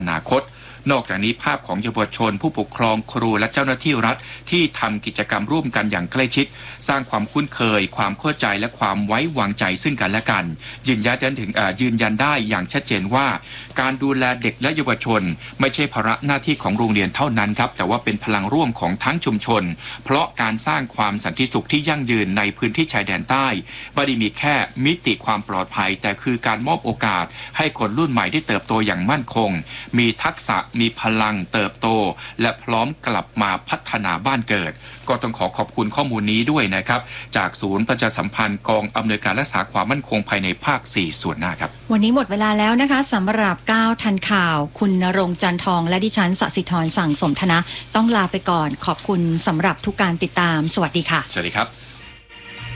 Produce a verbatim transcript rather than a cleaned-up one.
อนาคตนอกจากนี้ภาพของเยาวชนผู้ปกครองครูและเจ้าหน้าที่รัฐที่ทำกิจกรรมร่วมกันอย่างใกล้ชิดสร้างความคุ้นเคยความเข้าใจและความไว้วางใจซึ่งกันและกันยืนยันถึงยืนยันได้อย่างชัดเจนว่าการดูแลเด็กและเยาวชนไม่ใช่ภาระหน้าที่ของโรงเรียนเท่านั้นครับแต่ว่าเป็นพลังร่วมของทั้งชุมชนเพราะการสร้างความสันติสุขที่ยั่งยืนในพื้นที่ชายแดนใต้ไม่ได้มีแค่มิติความปลอดภัยแต่คือการมอบโอกาสให้คนรุ่นใหม่ได้เติบโตอย่างมั่นคงมีทักษะมีพลังเติบโตและพร้อมกลับมาพัฒนาบ้านเกิดก็ต้องขอขอบคุณข้อมูลนี้ด้วยนะครับจากศูนย์ประชาสัมพันธ์กองอำนวยการรักษาความมั่นคงภายในภาคสี่ส่วนหน้าครับวันนี้หมดเวลาแล้วนะคะสำหรับก้าวทันข่าวคุณณรงค์จันทองและดิฉันสศิธรสั่งสมธนะต้องลาไปก่อนขอบคุณสำหรับทุกการติดตามสวัสดีค่ะสวัสดีครับ